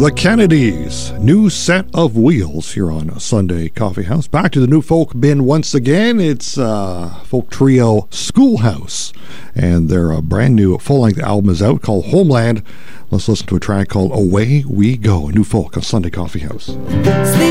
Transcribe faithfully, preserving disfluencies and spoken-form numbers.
The Kennedys, new set of wheels here on Sunday Coffee House. Back to the new folk bin once again. It's uh, folk trio Schoolhouse, and their uh, brand new full-length album is out called Homeland. Let's listen to a track called Away We Go, a new folk on Sunday Coffee House. Sleep